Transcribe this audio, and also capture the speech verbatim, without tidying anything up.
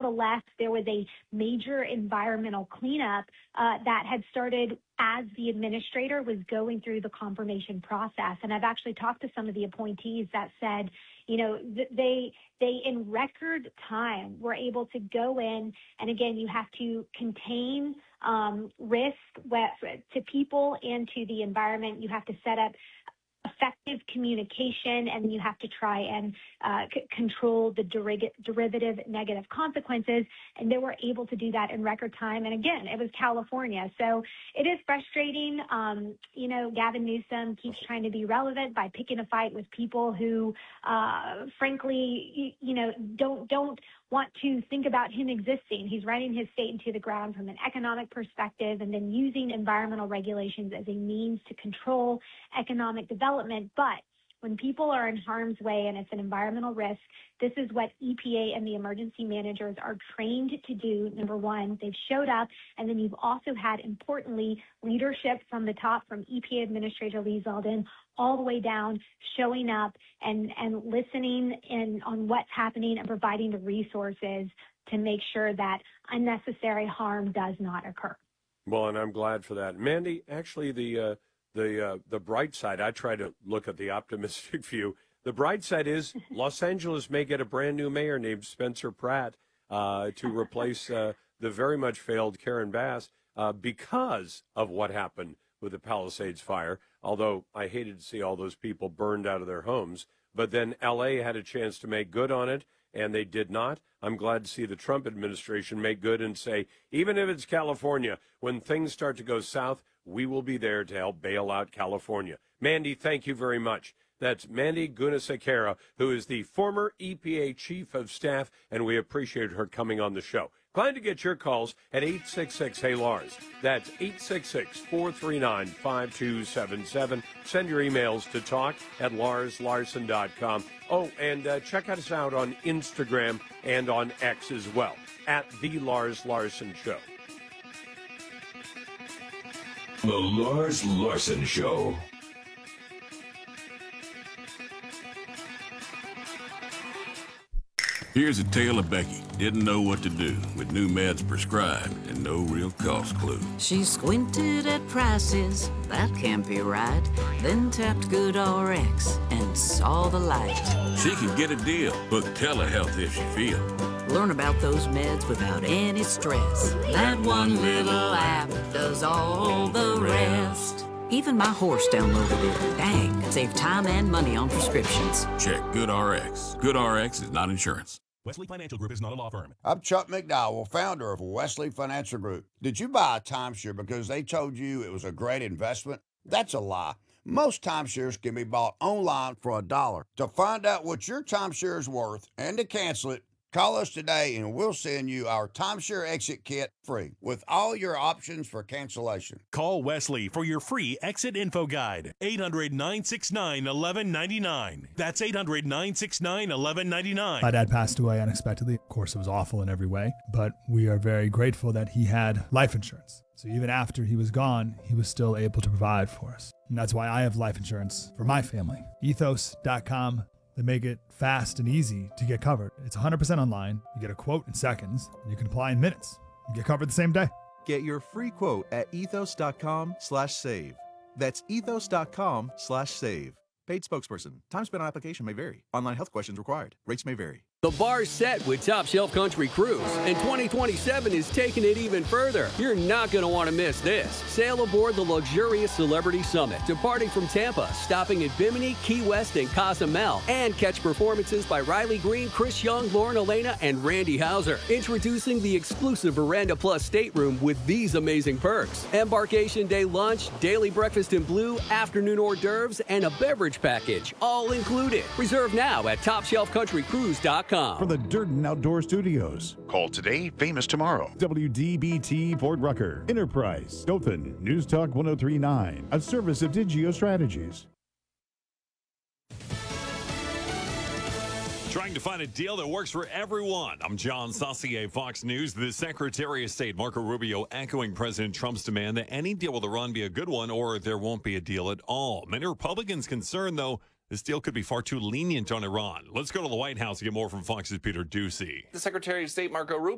Nevertheless, there was a major environmental cleanup uh, that had started as the administrator was going through the confirmation process. And I've actually talked to some of the appointees that said, you know, they they in record time were able to go in, and again, you have to contain um, risk to people and to the environment. You have to set up effective communication, and you have to try and uh, c- control the deri- derivative negative consequences. And they were able to do that in record time. And again, it was California. So it is frustrating. Um, you know, Gavin Newsom keeps trying to be relevant by picking a fight with people who, uh, frankly, you, you know, don't don't want to think about him existing. He's running his state into the ground from an economic perspective and then using environmental regulations as a means to control economic development. But when people are in harm's way and it's an environmental risk, this is what E P A and the emergency managers are trained to do. Number one, they've showed up, and then you've also had, importantly, leadership from the top, from E P A Administrator Lee Zeldin all the way down, showing up and, and listening in on what's happening and providing the resources to make sure that unnecessary harm does not occur. Well, and I'm glad for that. Mandy, actually, the uh, the uh, the bright side, I try to look at the optimistic view. The bright side is Los Angeles may get a brand new mayor named Spencer Pratt uh, to replace uh, the very much failed Karen Bass uh, because of what happened with the Palisades fire, although I hated to see all those people burned out of their homes. But then L A had a chance to make good on it, and they did not. I'm glad to see the Trump administration make good and say, even if it's California, when things start to go south, we will be there to help bail out California. Mandy, thank you very much. That's Mandy Gunasekera, who is the former E P A Chief of Staff, and we appreciate her coming on the show. Glad to get your calls at eight six six, hey Lars. That's eight six six, four three nine, five two seven seven. Send your emails to talk at lars larson dot com. Oh, and uh, check us out on Instagram and on X as well, at The Lars Larson Show. The Lars Larson Show. Here's a tale of Becky. Didn't know what to do with new meds prescribed and no real cost clue. She squinted at prices, that can't be right. Then tapped GoodRx and saw the light. She could get a deal, book telehealth if she feel. Learn about those meds without any stress. That one little app does all the rest. Even my horse downloaded it. Dang, save time and money on prescriptions. Check GoodRx. GoodRx is not insurance. Wesley Financial Group is not a law firm. I'm Chuck McDowell, founder of Wesley Financial Group. Did you buy a timeshare because they told you it was a great investment? That's a lie. Most timeshares can be bought online for a dollar. To find out what your timeshare is worth and to cancel it, call us today and we'll send you our timeshare exit kit free with all your options for cancellation. Call Wesley for your free exit info guide. eight hundred, nine six nine, one one nine nine. That's eight hundred, nine six nine, one one nine nine. My dad passed away unexpectedly. Of course, it was awful in every way, but we are very grateful that he had life insurance. So even after he was gone, he was still able to provide for us. And that's why I have life insurance for my family. ethos dot com. They make it fast and easy to get covered. It's one hundred percent online. You get a quote in seconds. And you can apply in minutes. You get covered the same day. Get your free quote at ethos dot com slash save. That's ethos dot com slash save. Paid spokesperson. Time spent on application may vary. Online health questions required. Rates may vary. The bar's set with Top Shelf Country Cruise, and twenty twenty-seven is taking it even further. You're not going to want to miss this. Sail aboard the luxurious Celebrity Summit, departing from Tampa, stopping at Bimini, Key West, and Cozumel, and catch performances by Riley Green, Chris Young, Lauren Elena, and Randy Hauser. Introducing the exclusive Veranda Plus stateroom with these amazing perks. Embarkation day lunch, daily breakfast in blue, afternoon hors d'oeuvres, and a beverage package, all included. Reserve now at top shelf country cruise dot com. For the Durden Outdoor Studios. Call today, famous tomorrow. W D B T Fort Rucker. Enterprise. Dothan. News Talk one oh three point nine. A service of Digio Strategies. Trying to find a deal that works for everyone. I'm John Saucier, Fox News. The Secretary of State, Marco Rubio, echoing President Trump's demand that any deal with Iran be a good one or there won't be a deal at all. Many Republicans concerned, though, this deal could be far too lenient on Iran. Let's go to the White House to get more from Fox's Peter Doocy. The Secretary of State, Marco Rubio,